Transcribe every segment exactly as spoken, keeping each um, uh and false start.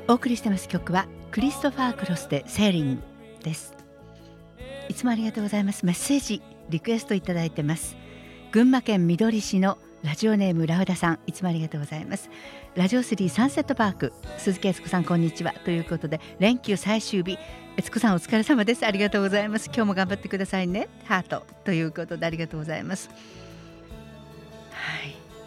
お送りしてます曲はクリストファー・クロスでセーリングです。いつもありがとうございます。メッセージリクエストいただいてます。群馬県みどり市のラジオネームラウダさん、いつもありがとうございます。ラジオスリーサンセットパーク、鈴木悦子さんこんにちはということで、連休最終日、悦子さんお疲れ様です。ありがとうございます。今日も頑張ってくださいね、ハートということでありがとうございます。はい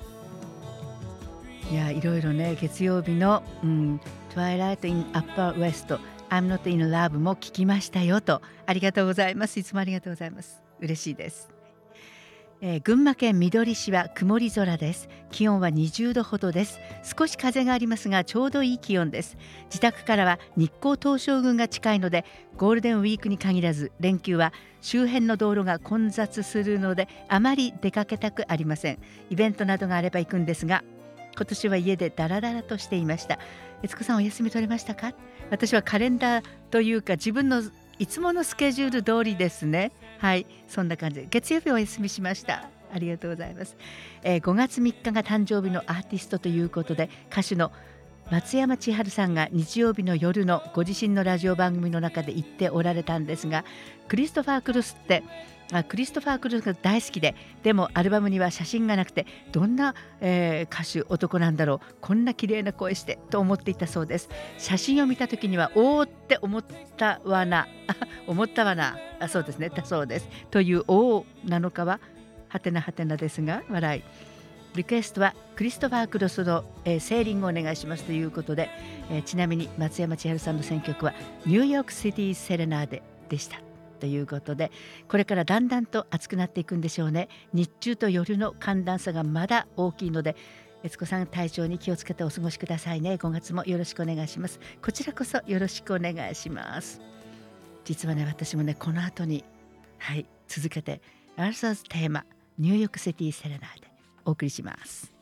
、いやいろいろね、月曜日の、うん、Twilight in Upper West I'm Not in Love も聞きましたよと、ありがとうございます。いつもありがとうございます。嬉しいです。えー、群馬県みどり市は曇り空です。気温はにじゅうどほどです。少し風がありますがちょうどいい気温です。自宅からは日光東照宮が近いので、ゴールデンウィークに限らず連休は周辺の道路が混雑するのであまり出かけたくありません。イベントなどがあれば行くんですが、今年は家でダラダラとしていました。悦子さんお休み取れましたか？私はカレンダーというか自分のいつものスケジュール通りですね。はい、そんな感じで月曜日お休みしました。ありがとうございます。えー、ごがつみっかが誕生日のアーティストということで、歌手の松山千春さんが日曜日の夜のご自身のラジオ番組の中で言っておられたんですが、クリストファー・クルスってあクリストファー・クルスが大好きで、でもアルバムには写真がなくて、どんな、えー、歌手男なんだろう、こんな綺麗な声してと思っていたそうです。写真を見た時にはおーって思ったわな思ったわなあ、そうですね、だそうです。というおーなのかははてなはてなですが笑い。リクエストはクリストファー・クロスの、えー、セーリングをお願いしますということで、えー、ちなみに松山千春さんの選曲はニューヨークシティセレナーデでしたということで、これからだんだんと暑くなっていくんでしょうね。日中と夜の寒暖差がまだ大きいので、悦子さん体調に気をつけてお過ごしくださいね。ごがつもよろしくお願いします。こちらこそよろしくお願いします。実はね、私もねこの後にはい続けてアーサーズテーマニューヨークシティセレナーデお送りします。